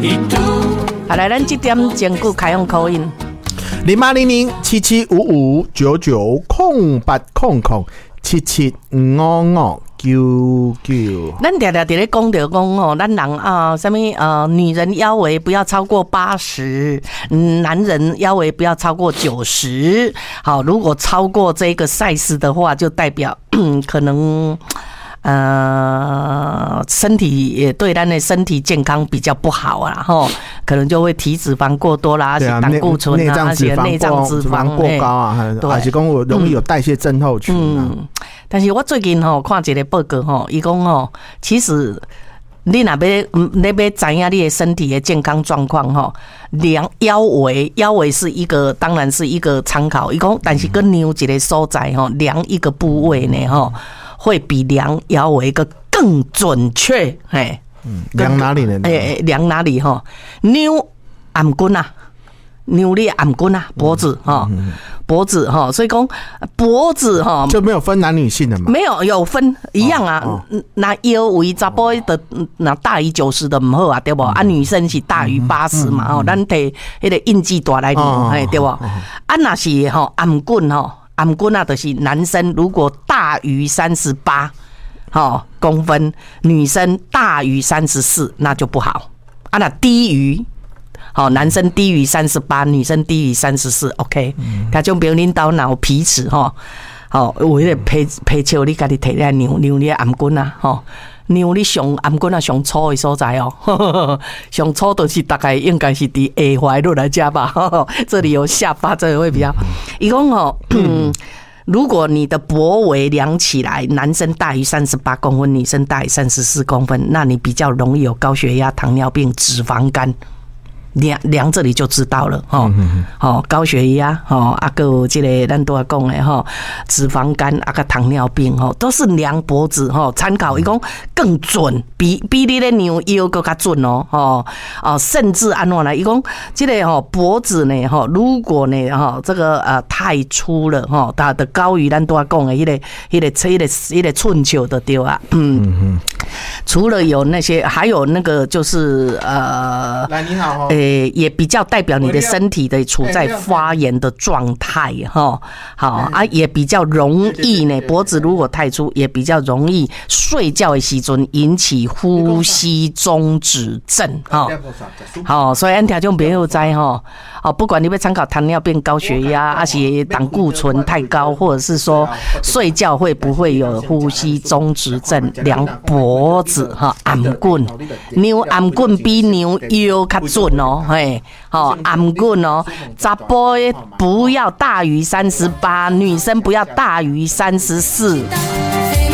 好，来，咱这点兼顾开放口音 0800775599775599。 咱常常在咧讲着讲吼，咱人啊，什么女人腰围不要超过80，男人腰围不要超过90。好，如果超过这个size的话，就代表可能。身体也对咱的身体健康比较不好啊，吼，可能就会体脂肪过多啦，是胆固醇啊，而且内脏脂肪过高啊，还是讲我容易有代谢症候群啊。 但是我最近吼看一个报告吼，伊讲吼，其实你若要知影你的身体的健康状况吼，量腰围是一个，当然是一个参考。伊讲，但是跟量一个所在吼，量一个部位呢吼。会比量腰围更准确，嘿， 量哪里呢？ 量哪里哈？牛颔棍啊，牛的颔棍啊，脖子哈，脖子哈，所以讲脖子哈就没有分男女性的嘛？ 没有，有分一样啊。那腰围查甫的那大于90的唔好啊，对不？啊，女生是大于80嘛，吼，咱摕迄个印记大来量，嘿，对不？啊，那是吼颔棍吼。颔棍啊，就是男生如果大于38公分，女生大于34，那就不好啊。那低于男生低于38，女生低于34 ，OK。他就比如恁到脑皮尺有迄个皮球，你家己摕来量你的颔棍啊，量你上颔棍啊上粗的所在哦，上粗就是大概应该是伫下踝落来遮吧，这里有下巴，这里会比较。伊讲如果你的脖围量起来，男生大于38公分，女生大于34公分，那你比较容易有高血压、糖尿病、脂肪肝。量这里就知道了高血压啊个有这个咱都要讲的脂肪肝啊个糖尿病都是量脖子参考伊讲更准，比你咧量腰更加准甚至安怎来伊讲这个脖子呢如果呢这个太粗了它的高于咱都要讲的迄个寸球的对啊除了有那些还有那个就是来你好也比较代表你的身体的处在发炎的状态好啊，也比较容易呢。脖子如果太粗，也比较容易睡觉的时阵引起呼吸中止症所以咱听众朋友知不管你要参考糖尿病、高血压，还是胆固醇太高，或者是说睡觉会不会有呼吸中止症，量脖子颔棍，量颔棍比量腰较准颔棍查甫不要大于38，女生不要大于34。